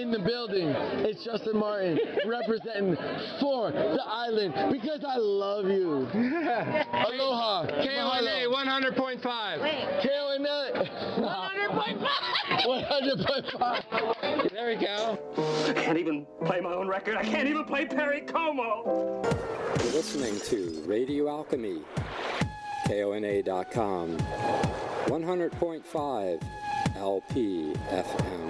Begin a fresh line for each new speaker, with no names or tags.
in the building. It's Justin Martin representing for the island because I love you. Aloha.
KONA 100.5.
KONA 100.5.
There we go.
I can't even play my own record. I can't even play Perry Como.
You're listening to Radio Alchemy, KONA.com, 100.5 LP FM.